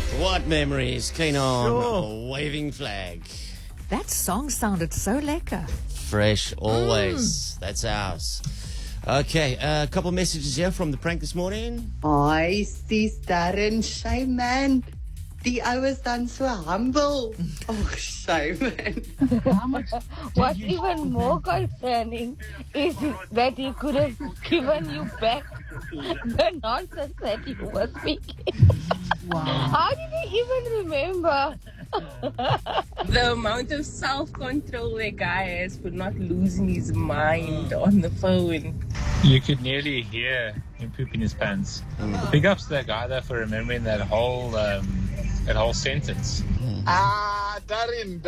What memories? Clean on, waving flag. That song sounded so lekker. Fresh, always. That's ours. Okay, a couple messages here from the prank this morning. Hi, sis Darren. Shame, man. The I was done so humble. Oh, shame, man. What's even more concerning is that he could have given you back the nonsense that you were speaking. Wow. How did he even remember? The amount of self-control the guy has for not losing his mind on the phone. You could nearly hear him pooping his pants. Big ups to that guy though for remembering that whole sentence. Darren.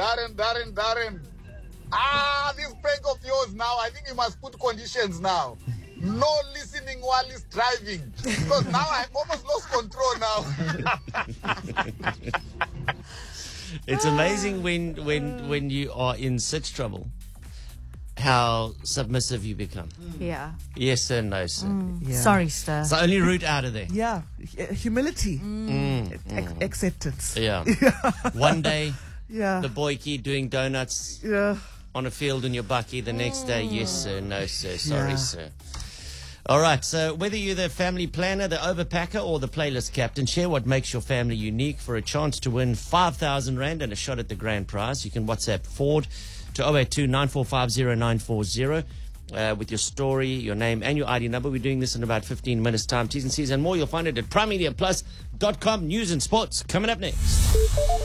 This prank of yours now, I think you must put conditions now. No listening while he's driving. Because now I've almost lost control now. It's amazing when you are in such trouble, how submissive you become. Yeah. Yes sir, no sir. Yeah. Sorry, sir. It's the only route out of there. Yeah, humility, acceptance. Yeah. One day, Yeah, the boykie doing donuts yeah. on a field in your bucky. The next day, yes sir, no sir, sorry Yeah. sir. All right, so whether you're the family planner, the overpacker, or the playlist captain, share what makes your family unique for a chance to win 5,000 Rand and a shot at the grand prize. You can WhatsApp Ford to 082 9450 940 with your story, your name, and your ID number. We're doing this in about 15 minutes' time. T's and C's and more, you'll find it at primemediaplus.com. News and sports coming up next.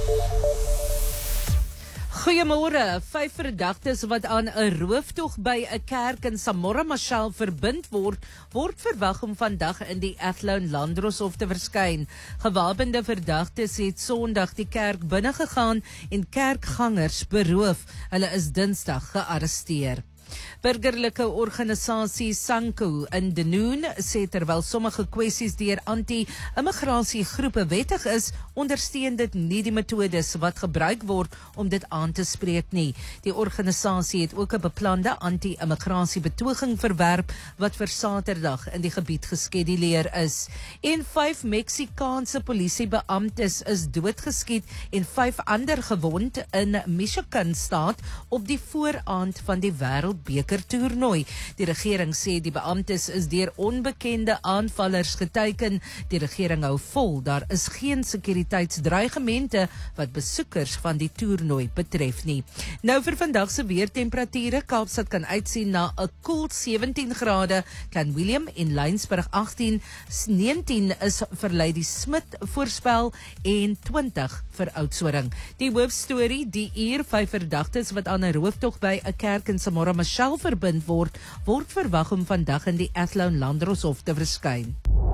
Goeiemôre. 5 verdagtes wat aan 'n rooftog by 'n kerk in Samora Machel verbind word verwag om vandag in die Athlone Landdroshof te verskyn. Gewapende verdagtes het Sondag die kerk binne gegaan en kerkgangers beroof. Hulle is Dinsdag gearresteer. Burgerlike organisasie Sanku in Denoon sê terwyl sommige kwessies deur anti-immigrasiegroepe wettig is, ondersteun dit nie die metodes wat gebruik word om dit aan te spreek nie. Die organisasie het ook 'n beplande anti-immigrasiebetoging verwerp wat vir Saterdag in die gebied geskeduleer is. En 5 Meksikaanse polisiebeamptes is doodgeskiet en 5 ander gewond in Michigan staat op die vooraand van die Wêreldbeker toernooi. Die regering sê die beamptes is deur onbekende aanvallers geteiken. Die regering hou vol, daar is geen sekuriteitsdreigemente wat besoekers van die toernooi betref nie. Nou vir vandag se weertemperature, Kaapstad kan uitsien na 'n koel 17 grade, Klein Willem en Laingsburg 18, 19 is vir Lady Smith voorspel en 20 vir Oudtshoorn. Die hoofstorie, die uur 5 verdagtes wat aan 'n rooftog by 'n kerk in Samora Machel verbind word verwag om vandag in die Athlone Landdroshof te verskyn.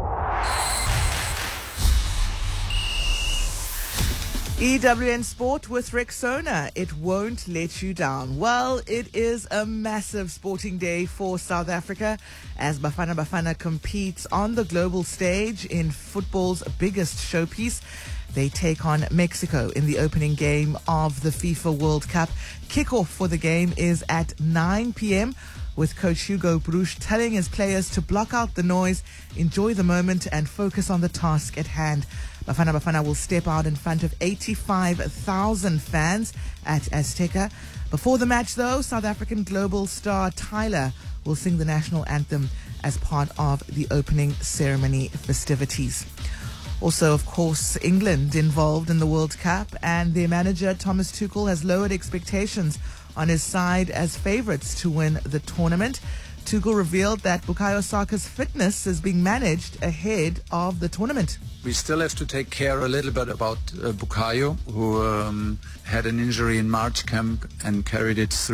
EWN Sport with Rexona. It won't let you down. Well, it is a massive sporting day for South Africa as Bafana Bafana competes on the global stage in football's biggest showpiece. They take on Mexico in the opening game of the FIFA World Cup. Kickoff for the game is at 9 p.m. with coach Hugo Bruch telling his players to block out the noise, enjoy the moment and focus on the task at hand. Bafana Bafana will step out in front of 85,000 fans at Azteca. Before the match though, South African global star Tyler will sing the national anthem as part of the opening ceremony festivities. Also, of course, England involved in the World Cup, and their manager Thomas Tuchel has lowered expectations on his side as favourites to win the tournament. Tuchel revealed that Bukayo Saka's fitness is being managed ahead of the tournament. We still have to take care a little bit about Bukayo, who had an injury in March camp and carried it through.